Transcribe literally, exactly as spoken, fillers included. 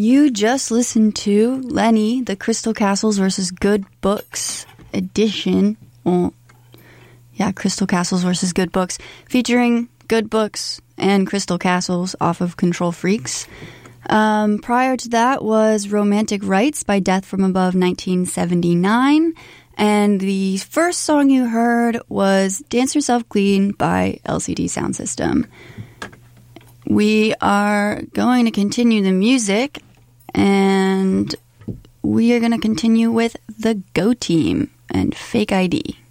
You just listened to Lenny, the Crystal Castles versus Good Books edition. Well, yeah, Crystal Castles versus Good Books, featuring Good Books and Crystal Castles off of Control Freaks. Um, prior to that was Romantic Rights by Death from Above nineteen seventy-nine. And the first song you heard was Dance Yourself Clean by L C D Sound System. We are going to continue the music, and we are going to continue with the Go Team and Fake I D.